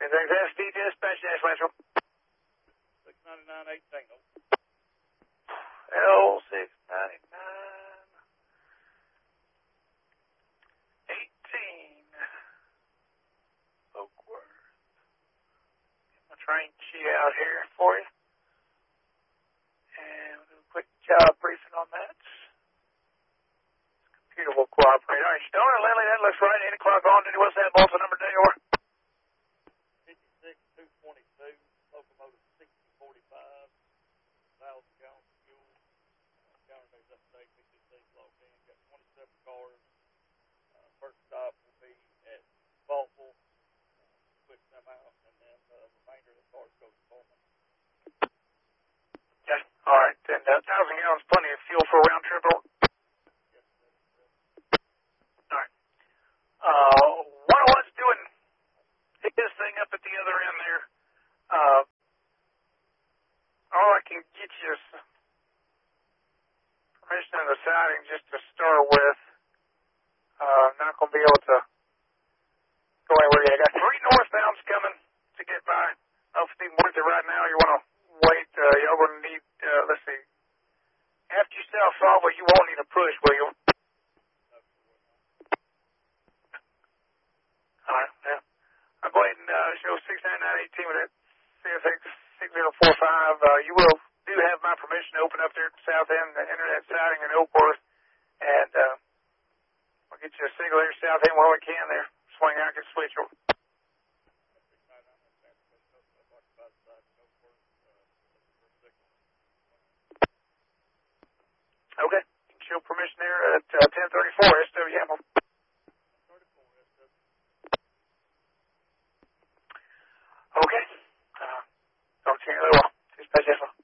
SD dispatch dash Metro. 699 Tango. L699 18 Oakworth. Get my train sheet out here for you. And we'll do a quick job briefing on that. Computer will cooperate. All right, Stoner, Lily, that looks right. 8 o'clock on duty. What's that Bolsa number today, or? 56222, locomotive 6045, 1,000 gallons of fuel. Counter days up to date, PCC logged in. Got 27 cars. First stop will be at Faultville. Switch them out, and then the remainder of the cars go to Pullman. Yeah, all right. And 1,000 gallons, plenty of fuel for a round trip, or? All right. 101's doing his thing up at the other end there. All I can get you is permission of the siding just to start with. Not going to be able to go anywhere yet. I got 3 northbounds coming to get by. I don't know if it's even worth it right now. You want to wait. Y'all going to need, let's see. After you sell Salvo, you won't need a push, will you? All right, yeah. I'll go ahead and show 69918 with that CSX 6045. You will do have my permission to open up there at the south end, the internet siding in Oakworth, and I'll get you a single there south end where we can there. Swing out, get switch over. Okay, show permission there at 1034 SW Hamilton. Okay. Talk to you in a little while. Dispatch